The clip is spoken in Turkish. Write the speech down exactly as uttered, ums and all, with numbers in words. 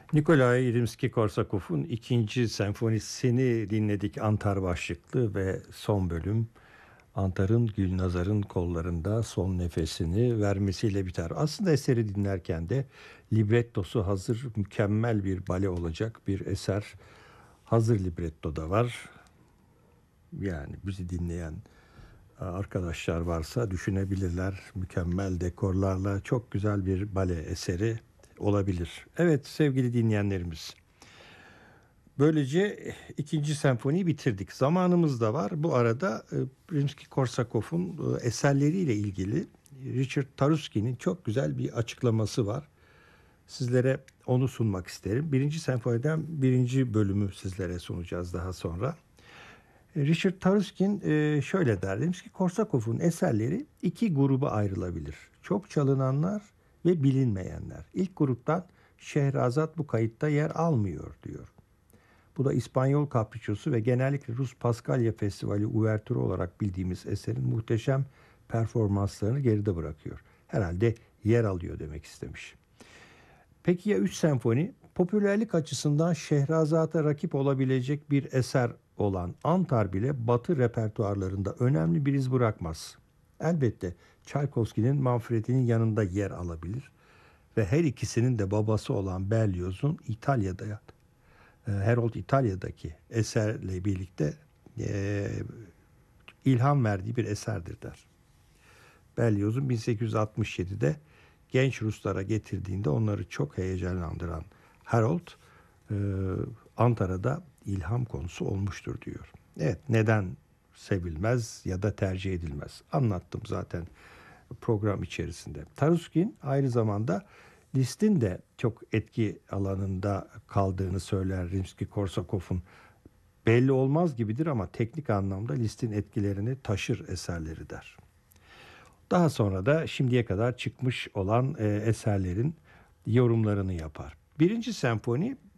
Nikolay Rimski-Korsakov'un ikinci senfonisini dinledik. Antar başlıklı ve son bölüm Antar'ın Gülnazar'ın kollarında son nefesini vermesiyle biter. Aslında eseri dinlerken de librettosu hazır mükemmel bir bale olacak bir eser. Hazır libretto da var. Yani bizi dinleyen arkadaşlar varsa düşünebilirler. Mükemmel dekorlarla çok güzel bir bale eseri olabilir. Evet sevgili dinleyenlerimiz. Böylece ikinci senfoniyi bitirdik. Zamanımız da var. Bu arada e, Rimski-Korsakov'un e, eserleriyle ilgili Richard Taruskin'in çok güzel bir açıklaması var. Sizlere onu sunmak isterim. Birinci senfoniden birinci bölümü sizlere sunacağız daha sonra. E, Richard Taruskin e, şöyle der. Rimski-Korsakov'un eserleri iki gruba ayrılabilir. Çok çalınanlar ve bilinmeyenler. İlk gruptan Şehrazat bu kayıtta yer almıyor diyor. Bu da İspanyol Kapriçosu ve genellikle Rus Paskalya Festivali uvertürü olarak bildiğimiz eserin muhteşem performanslarını geride bırakıyor. Herhalde yer alıyor demek istemiş. Peki ya üç senfoni? Popülerlik açısından Şehrazat'a rakip olabilecek bir eser olan Antar bile Batı repertuarlarında önemli bir iz bırakmaz. Elbette Çaykovski'nin Manfredi'nin yanında yer alabilir ve her ikisinin de babası olan Berlioz'un İtalya'da Herold İtalya'daki eserle birlikte e, ilham verdiği bir eserdir der. Berlioz'un bin sekiz yüz altmış yedide genç Ruslara getirdiğinde onları çok heyecanlandıran Herold e, Antara'da ilham konusu olmuştur diyor. Evet, neden sevilmez ya da tercih edilmez? Anlattım zaten program içerisinde. Taruskin aynı zamanda Liszt'in de çok etki alanında kaldığını söyler Rimski-Korsakov'un. Belli olmaz gibidir ama teknik anlamda Liszt'in etkilerini taşır eserleri der. Daha sonra da şimdiye kadar çıkmış olan e, eserlerin yorumlarını yapar. Birinci senfoni